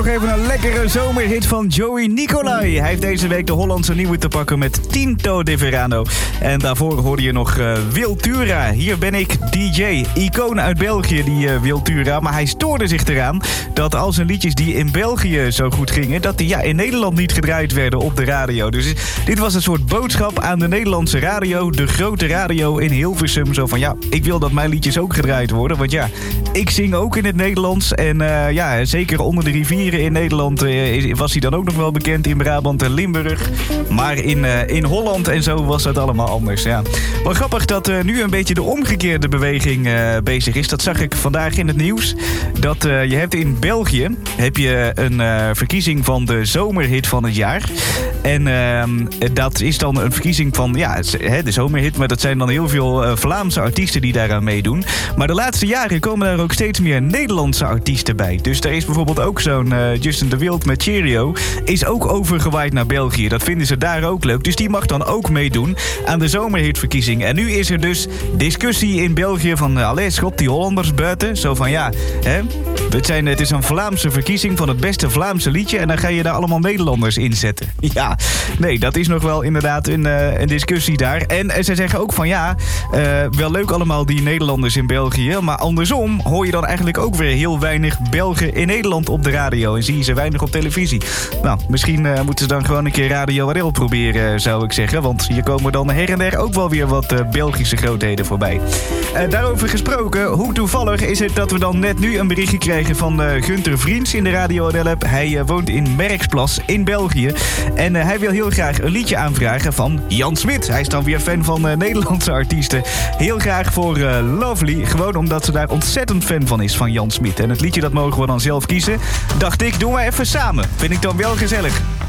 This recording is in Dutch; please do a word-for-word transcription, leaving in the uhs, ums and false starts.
nog even een lekkere zomerhit van Joey Nicolai. Hij heeft deze week de Hollandse nieuwe te pakken met Tinto de Verano. En daarvoor hoorde je nog uh, Wiltura. Hier ben ik, D J. Icoon uit België, die uh, Wiltura. Maar hij stoorde zich eraan dat al zijn liedjes die in België zo goed gingen, dat die ja, in Nederland niet gedraaid werden op de radio. Dus dit was een soort boodschap aan de Nederlandse radio. De grote radio in Hilversum. Zo van ja, ik wil dat mijn liedjes ook gedraaid worden. Want ja, ik zing ook in het Nederlands. En uh, ja, zeker onder de rivieren in Nederland uh, was hij dan ook nog wel bekend in Brabant en Limburg. Maar in, uh, in Holland en zo was dat allemaal anders. Ja. Wel grappig dat uh, nu een beetje de omgekeerde beweging uh, bezig is. Dat zag ik vandaag in het nieuws. Dat uh, je hebt in België heb je een uh, verkiezing van de zomerhit van het jaar. En uh, dat is dan een verkiezing van ja, de zomerhit. Maar dat zijn dan heel veel uh, Vlaamse artiesten die daaraan meedoen. Maar de laatste jaren komen daar ook steeds meer Nederlandse artiesten bij. Dus er is bijvoorbeeld ook zo'n uh, Justin de Wild met Cheerio. Is ook overgewaaid naar België. Dat vinden ze daar ook leuk. Dus die mag dan ook meedoen aan de zomerhitverkiezing. En nu is er dus discussie in België van uh, allee, schop die Hollanders buiten. Zo van ja, hè, het, zijn, het is een Vlaamse verkiezing van het beste Vlaamse liedje. En dan ga je daar allemaal Nederlanders in zetten. Ja, nee, dat is nog wel inderdaad een, uh, een discussie daar. En uh, ze zeggen ook van ja, uh, wel leuk allemaal die Nederlanders in België. Maar andersom hoor je dan eigenlijk ook weer heel weinig Belgen in Nederland op de radio. En zie je ze weinig op televisie. Nou, misschien uh, moeten ze dan gewoon een keer Radio R L proberen, zou ik zeggen. Want hier komen dan her en der ook wel weer wat uh, Belgische grootheden voorbij. Uh, daarover gesproken, hoe toevallig is het dat we dan net nu een berichtje kregen van uh, Gunther Vriends in de Radio R L-app. Hij uh, woont in Merksplas in België. En uh, hij wil heel graag een liedje aanvragen van Jan Smit. Hij is dan weer fan van uh, Nederlandse artiesten. Heel graag voor uh, Lovely. Gewoon omdat ze daar ontzettend fan van is, van Jan Smit. En het liedje dat mogen we dan zelf kiezen. Dacht ik, doen we even samen. Vind ik dan wel gezellig.